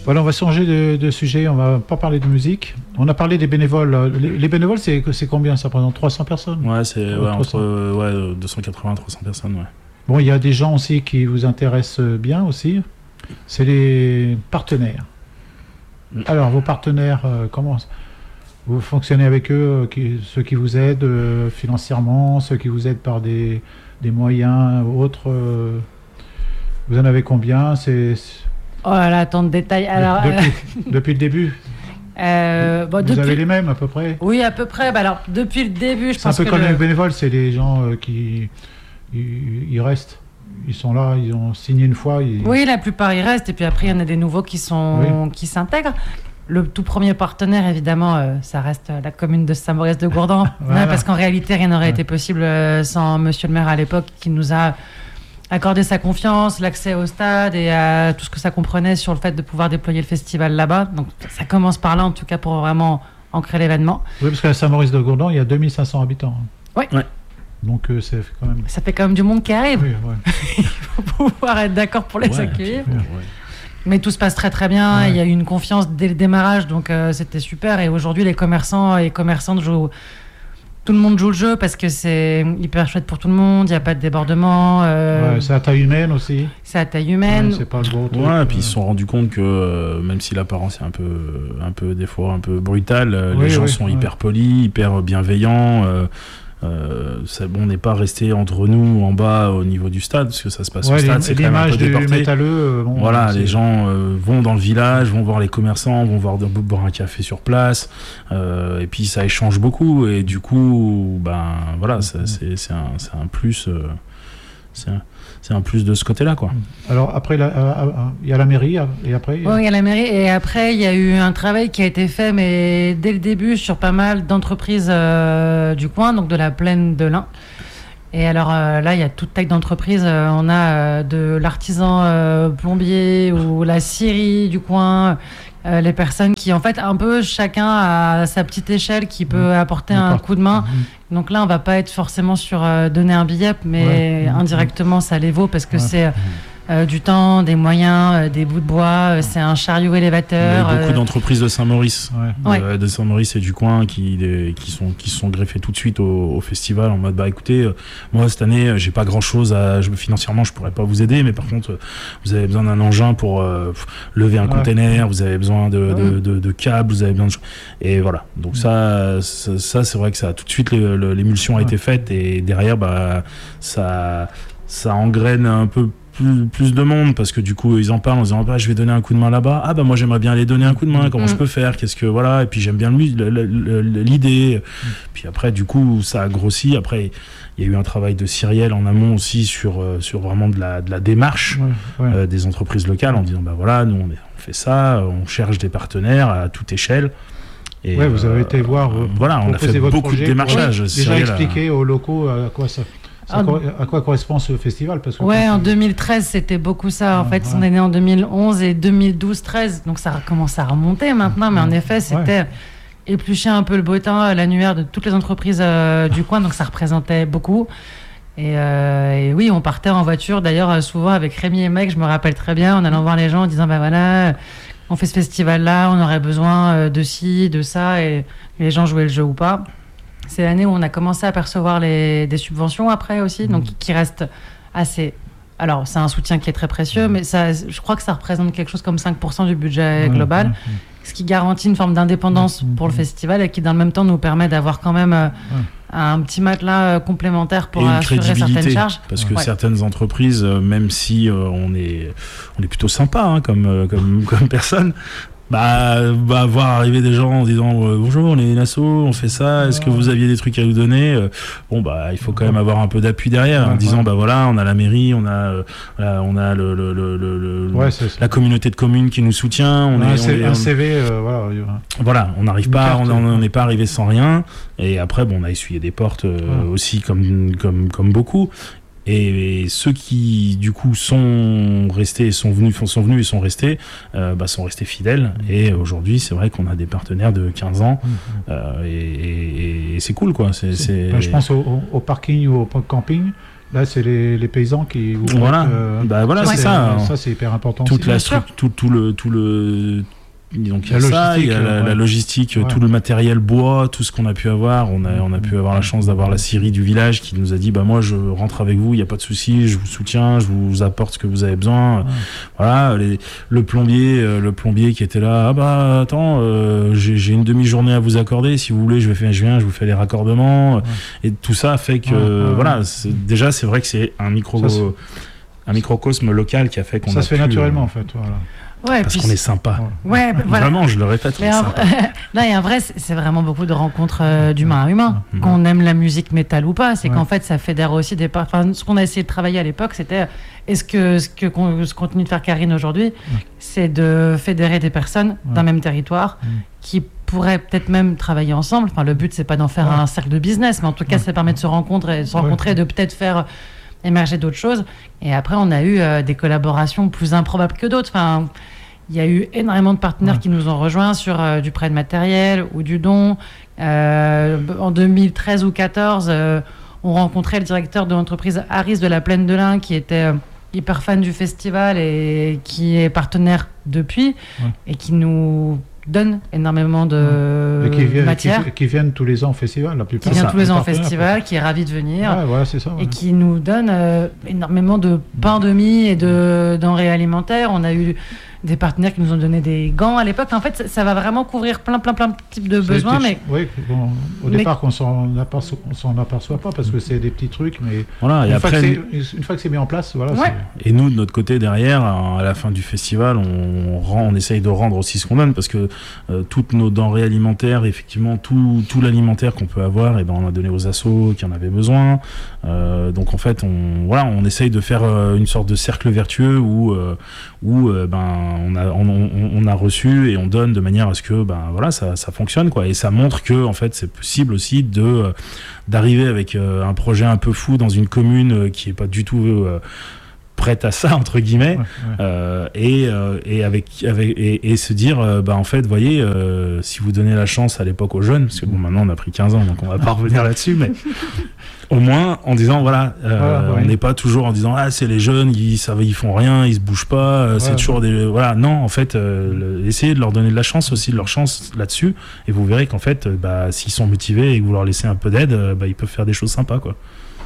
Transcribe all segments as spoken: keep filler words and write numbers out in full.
Voilà, on va changer de, de sujet, on va pas parler de musique. On a parlé des bénévoles. Les, les bénévoles, c'est, c'est combien ça représente trois cents personnes? Ouais, c'est ouais, entre euh, ouais, deux cent quatre-vingts à trois cents personnes, ouais. Bon, il y a des gens aussi qui vous intéressent bien aussi. C'est les partenaires. Mm. Alors, vos partenaires, euh, comment vous fonctionnez avec eux, euh, qui, ceux qui vous aident euh, financièrement, ceux qui vous aident par des, des moyens autres euh, vous en avez combien? c'est, c'est... Oh là là, tant de détails. Alors, depuis, euh... depuis le début euh, bon, vous depuis... avez les mêmes à peu près? Oui, à peu près. Bah, alors, depuis le début, je c'est pense un peu que comme le... les bénévoles, c'est les gens euh, qui ils, ils restent. Ils sont là, ils ont signé une fois. Ils... Oui, la plupart ils restent, et puis après il y en a des nouveaux qui sont oui. qui s'intègrent. Le tout premier partenaire, évidemment, euh, ça reste la commune de Saint-Maurice-de-Gourdan, voilà. Ouais, parce qu'en réalité, rien n'aurait ouais. été possible euh, sans Monsieur le maire à l'époque, qui nous a accordé sa confiance, l'accès au stade et à tout ce que ça comprenait sur le fait de pouvoir déployer le festival là-bas. Donc ça commence par là, en tout cas, pour vraiment ancrer l'événement. Oui, parce qu'à Saint-Maurice-de-Gourdan, il y a deux mille cinq cents habitants. Oui. Ouais. Donc euh, ça fait quand même... Ça fait quand même du monde qui arrive. Oui, ouais. Il faut pouvoir être d'accord pour les ouais, accueillir. Ouais. Mais tout se passe très très bien. Ouais. Il y a eu une confiance dès le démarrage, donc euh, c'était super. Et aujourd'hui, les commerçants et commerçantes jouent... Tout le monde joue le jeu parce que c'est hyper chouette pour tout le monde. Il n'y a pas de débordement. Euh... Ouais, c'est à taille humaine aussi. C'est à taille humaine. Ouais, c'est pas le gros truc. Ouais, et puis ils se sont rendus compte que euh, même si l'apparence est un peu, un peu des fois un peu brutale, euh, oui, les gens oui, sont ouais. hyper polis, hyper bienveillants. Euh, Euh, ça, bon, on n'est pas resté entre nous en bas au niveau du stade parce que ça se passe ouais, au stade, c'est quand même un peu déporté. Métalleux, euh, bon, voilà, c'est... les gens euh, vont dans le village, vont voir les commerçants, vont voir boire un café sur place, euh, et puis ça échange beaucoup et du coup, ben voilà, ça, c'est, c'est un, c'est un plus, euh, c'est un, c'est un plus de ce côté-là, quoi. Alors après, il euh, euh, y a la mairie et après. Oui, il y a la mairie et après il y a eu un travail qui a été fait, mais dès le début sur pas mal d'entreprises euh, du coin, donc de la plaine de l'Ain. Et alors euh, là, il y a toute taille d'entreprise. Euh, on a euh, de l'artisan euh, plombier ou la scierie du coin. Euh, les personnes qui, en fait, un peu chacun à sa petite échelle qui peut mmh. apporter mmh. un coup de main. Mmh. Donc là, on va pas être forcément sur euh, donner un billet, mais ouais. indirectement, ça les vaut parce que ouais. c'est euh, du temps, des moyens, euh, des bouts de bois, euh, c'est un chariot élévateur. Il y a beaucoup euh... d'entreprises de Saint-Maurice, ouais. euh, de Saint-Maurice et du coin qui, des, qui sont qui se sont greffés tout de suite au, au festival en mode bah écoutez, euh, moi cette année j'ai pas grand chose à, je, financièrement je pourrais pas vous aider, mais par contre euh, vous avez besoin d'un engin pour euh, lever un ouais. container, vous avez besoin de, ouais. de, de, de câbles, vous avez besoin de et voilà. Donc ça, ça, ça c'est vrai que ça a tout de suite le, le, l'émulsion a ouais. été faite et derrière bah ça ça engraine un peu Plus, plus de monde parce que du coup ils en parlent en disant ah, je vais donner un coup de main là-bas, ah bah moi j'aimerais bien aller donner un coup de main, comment mmh. je peux faire, qu'est-ce que voilà, et puis j'aime bien le, le, le, l'idée mmh. puis après du coup ça a grossi. Après il y a eu un travail de Cyrielle en amont aussi sur, euh, sur vraiment de la, de la démarche ouais, ouais. Euh, des entreprises locales en disant bah voilà nous on, est, on fait ça, on cherche des partenaires à toute échelle. Et ouais, vous avez euh, été voir euh, voilà on a fait beaucoup de démarchage ouais, déjà expliquer a... aux locaux à quoi ça Ça, à quoi correspond ce festival parce que ouais, en deux mille treize, c'était beaucoup ça. En ah, fait, ouais. on est né en deux mille onze et deux mille douze treize, donc ça commence à remonter maintenant. Mais en effet, c'était ouais. éplucher un peu le bottin à l'annuaire de toutes les entreprises euh, du coin, donc ça représentait beaucoup. Et, euh, et oui, on partait en voiture, d'ailleurs, souvent avec Rémi et Meg, je me rappelle très bien, en allant voir les gens en disant, ben bah, voilà, on fait ce festival-là, on aurait besoin de ci, de ça, et les gens jouaient le jeu ou pas. C'est l'année où on a commencé à percevoir les, des subventions après aussi, donc qui restent assez... Alors, c'est un soutien qui est très précieux, mais ça, je crois que ça représente quelque chose comme cinq pour cent du budget global, ce qui garantit une forme d'indépendance pour le festival et qui, dans le même temps, nous permet d'avoir quand même euh, un petit matelas complémentaire pour assurer certaines charges. Parce que ouais. certaines entreprises, même si euh, on, est, on est plutôt sympa hein, comme, comme, comme personne... Bah, bah, voir arriver des gens en disant euh, bonjour, on est une asso, on fait ça, est-ce que vous aviez des trucs à nous donner euh, bon bah il faut quand même avoir un peu d'appui derrière en disant bah voilà on a la mairie, on a euh, on a le, le, le, le ouais, c'est, c'est... la communauté de communes qui nous soutient, on ouais, est, c'est on est un on... C V euh, voilà voilà on n'arrive pas, carte, on n'est pas arrivé sans rien et après bon on a essuyé des portes euh, ouais. aussi comme comme comme beaucoup. Et ceux qui du coup sont restés, sont venus, sont venus et sont restés, euh, bah, sont restés fidèles. Et aujourd'hui, c'est vrai qu'on a des partenaires de quinze ans, euh, et, et, et c'est cool quoi. C'est, c'est... Bah, je pense au, au, au parking ou au camping Là, c'est les, les paysans qui. Vous voilà, euh, bah voilà, ça, c'est, c'est ça. Ça, c'est hyper important. Toute aussi. la stru- tout, tout le tout le donc il y a La ça, il y a logistique, la, ouais. la logistique, Ouais. tout le matériel bois, tout ce qu'on a pu avoir. On a on a pu avoir la chance d'avoir la scierie du village qui nous a dit bah moi je rentre avec vous, il y a pas de souci, je vous soutiens, je vous apporte ce que vous avez besoin. Ouais. Voilà, les, le plombier, euh, le plombier qui était là, ah bah attends, euh, j'ai, j'ai une demi-journée à vous accorder, si vous voulez, je vais faire, je viens, je vous fais les raccordements. Ouais. Et tout ça fait que Ouais, ouais, ouais. voilà, c'est, déjà c'est vrai que c'est un micro. Ça, c'est- un microcosme local qui a fait qu'on Ça a se fait pu, naturellement, euh, en fait. Voilà. Ouais, parce puis qu'on est sympa. Ouais. Ouais, bah, voilà. Vraiment, je le répète, on Mais est en... sympa. non, et en vrai, c'est c'est vraiment beaucoup de rencontres euh, d'humain à humain. Mhm. Qu'on aime la musique métal ou pas, c'est Ouais. qu'en fait, ça fédère aussi des. par- Enfin, ce qu'on a essayé de travailler à l'époque, c'était est-ce que ce que qu'on- ce continue de faire Karine aujourd'hui, c'est de fédérer des personnes Ouais. d'un même territoire Mhm. qui pourraient peut-être même travailler ensemble. Enfin, le but, c'est pas d'en faire Ouais. un cercle de business, mais en tout cas, Ouais. ça permet de se rencontrer, de se Ouais. rencontrer, et de peut-être faire émerger d'autres choses. Et après, on a eu euh, des collaborations plus improbables que d'autres. Enfin, il y a eu énormément de partenaires Ouais. qui nous ont rejoints sur euh, du prêt de matériel ou du don. Euh, en deux mille treize ou quatorze, euh, on rencontrait le directeur de l'entreprise Harris de la Plaine de l'Ain qui était euh, hyper fan du festival et qui est partenaire depuis Ouais. et qui nous donne énormément de Et qui, viennent, matière, qui, qui viennent tous les ans au festival, la qui plupart. vient ça, tous les Les ans au partenaires, festival, qui est ravi de venir. Ouais, voilà, c'est ça. Et voilà. qui nous donne euh, énormément de pain de mie et de denrées alimentaires. On a eu des partenaires qui nous ont donné des gants à l'époque. En fait, ça, ça va vraiment couvrir plein, plein, plein de types de C'est besoins. des Mais petits- Oui, bon, au mais- départ, on s'en aperçoit, on s'en aperçoit pas parce que c'est des petits trucs, mais Voilà, et une, fois après, que c'est, une fois que c'est mis en place, voilà. Ouais. et nous, de notre côté, derrière, à la fin du festival, on, rend, on essaye de rendre aussi ce qu'on donne, parce que euh, toutes nos denrées alimentaires, effectivement, tout, tout l'alimentaire qu'on peut avoir, et ben, on a donné aux assos qui en avaient besoin. Euh, donc, en fait, on, voilà, on essaye de faire euh, une sorte de cercle vertueux où, euh, où euh, ben, on, a, on, on, on a reçu et on donne de manière à ce que ben, voilà, ça, ça fonctionne, quoi. Et ça montre que, en fait, c'est possible aussi de, euh, d'arriver avec euh, un projet un peu fou dans une commune euh, qui est pas du tout euh, prête à ça, entre guillemets. Ouais, ouais. Euh, et, euh, et avec, avec et, et se dire euh, bah en fait voyez euh, si vous donnez la chance à l'époque aux jeunes, parce que bon maintenant on a pris quinze ans donc on va pas revenir là-dessus, mais au moins en disant voilà, euh, Voilà, ouais. on n'est pas toujours en disant ah c'est les jeunes ils savent ils font rien, ils se bougent pas, euh, c'est Ouais, toujours des voilà, non en fait euh, le- essayez de leur donner de la chance aussi, de leur chance là-dessus, et vous verrez qu'en fait euh, bah s'ils sont motivés et que vous leur laissez un peu d'aide, euh, bah ils peuvent faire des choses sympas, quoi.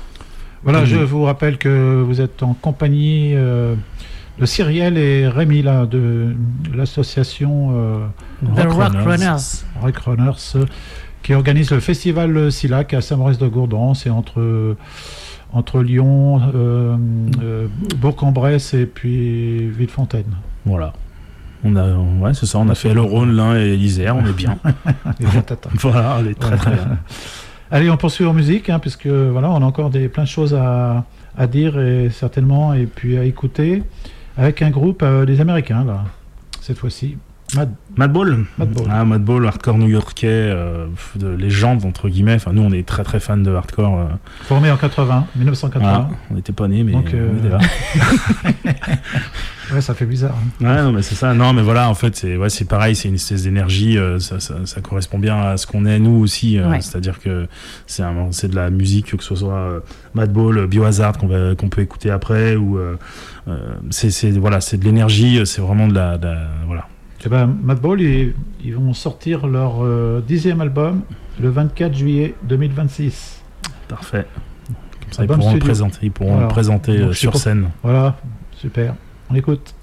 Voilà, Mhm. je vous rappelle que vous êtes en compagnie euh, de Cyrielle et Rémi, là, de l'association euh, The Rock Rock Runners. Runners. Rock Runners, euh, qui organise le festival Silac à Saint-Maurice-de-Gourdon. C'est entre, entre Lyon, euh, euh, Bourg-en-Bresse et puis Villefontaine. Voilà. On a, ouais, c'est ça, on a fait le Rhône, l'Ain et l'Isère, on est bien. Et Ratata. Voilà, on est très très bien. Allez, on poursuit en musique, hein, puisque voilà, on a encore des, plein de choses à, à dire et certainement, et puis à écouter, avec un groupe euh, des Américains, là, cette fois-ci. Mad... Madball. Madball. Ah, Madball, hardcore new-yorkais, euh, de légende, entre guillemets. Enfin, nous, on est très très fans de hardcore. Euh, Formé en quatre-vingts, mille neuf cent quatre-vingts. voilà. On n'était pas nés, mais Donc, euh, on était là. Ouais, ça fait bizarre. hein. Ouais, non, mais c'est ça. Non, mais voilà, en fait, c'est ouais, c'est pareil, c'est une espèce d'énergie. euh, ça, ça, ça correspond bien à ce qu'on est, nous aussi. euh, Ouais. C'est-à-dire que c'est un- c'est de la musique, que ce soit euh, Madball, Biohazard, qu'on va- qu'on peut écouter après, ou. Euh, euh, c'est c'est- voilà, c'est de l'énergie, c'est vraiment de la. de la- voilà. Eh ben, Madball, ils, ils vont sortir leur euh, dixième album le vingt-quatre juillet deux mille vingt-six. Parfait. Comme ça, ils Album pourront, le studio. présenter, ils pourront Voilà. le présenter Donc, euh, je sais sur pas- scène. Voilà, super. On écoute.